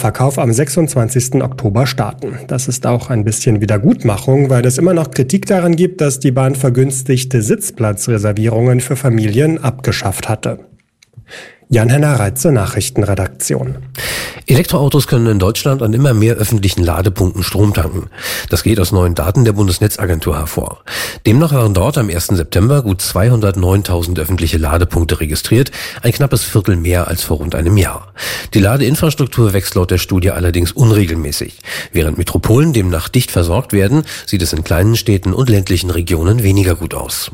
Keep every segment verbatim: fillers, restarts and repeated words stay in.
Vorverkauf am sechsundzwanzigsten Oktober starten. Das ist auch ein bisschen Wiedergutmachung, weil es immer noch Kritik daran gibt, dass die Bahn vergünstigte Sitzplatzreservierungen für Familien abgeschafft hatte. Jan-Henner Reitze, Nachrichtenredaktion. Elektroautos können in Deutschland an immer mehr öffentlichen Ladepunkten Strom tanken. Das geht aus neuen Daten der Bundesnetzagentur hervor. Demnach waren dort am ersten September gut zweihundertneuntausend öffentliche Ladepunkte registriert, ein knappes Viertel mehr als vor rund einem Jahr. Die Ladeinfrastruktur wächst laut der Studie allerdings unregelmäßig. Während Metropolen demnach dicht versorgt werden, sieht es in kleinen Städten und ländlichen Regionen weniger gut aus.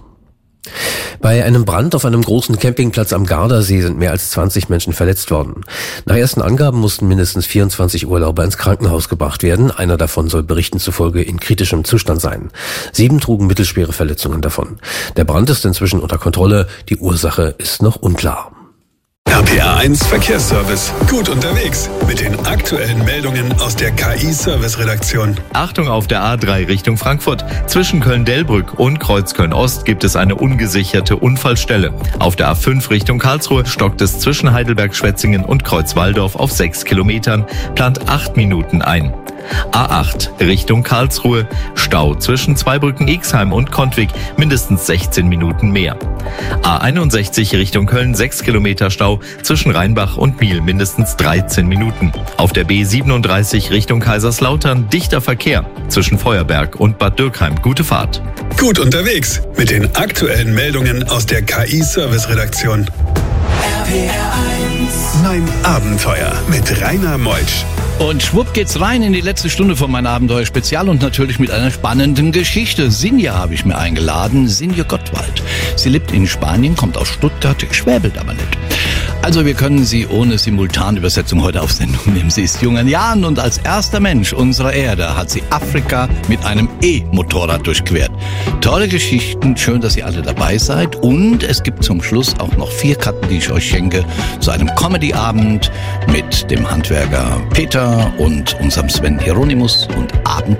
Bei einem Brand auf einem großen Campingplatz am Gardasee sind mehr als zwanzig Menschen verletzt worden. Nach ersten Angaben mussten mindestens vierundzwanzig Urlauber ins Krankenhaus gebracht werden. Einer davon soll Berichten zufolge in kritischem Zustand sein. Sieben trugen mittelschwere Verletzungen davon. Der Brand ist inzwischen unter Kontrolle. Die Ursache ist noch unklar. R P R eins Verkehrsservice. Gut unterwegs mit den aktuellen Meldungen aus der K I-Service-Redaktion. Achtung auf der A drei Richtung Frankfurt. Zwischen Köln-Delbrück und Kreuzköln-Ost gibt es eine ungesicherte Unfallstelle. Auf der A fünf Richtung Karlsruhe stockt es zwischen Heidelberg-Schwetzingen und Kreuzwaldorf auf sechs Kilometern, plant acht Minuten ein. A acht Richtung Karlsruhe, Stau zwischen Zweibrücken-Ixheim und Kontwig, mindestens sechzehn Minuten mehr. A einundsechzig Richtung Köln, sechs Kilometer Stau zwischen Rheinbach und Miel, mindestens dreizehn Minuten. Auf der B siebenunddreißig Richtung Kaiserslautern, dichter Verkehr zwischen Feuerberg und Bad Dürkheim. Gute Fahrt. Gut unterwegs mit den aktuellen Meldungen aus der K I-Service-Redaktion. R P R eins. Mein Abenteuer mit Rainer Meutsch. Und schwupp geht's rein in die letzte Stunde von meinem Abenteuer-Spezial und natürlich mit einer spannenden Geschichte. Sinja habe ich mir eingeladen, Sinja Gottwald. Sie lebt in Spanien, kommt aus Stuttgart, schwäbelt aber nicht. Also wir können sie ohne Simultanübersetzung heute auf Sendung nehmen. Sie ist jungen Jahren und als erster Mensch unserer Erde hat sie Afrika mit einem E-Motorrad durchquert. Tolle Geschichten, schön, dass ihr alle dabei seid. Und es gibt zum Schluss auch noch vier Karten, die ich euch schenke, zu einem Comedy-Abend mit dem Handwerker Peter und unserem Sven Hieronymus und Abend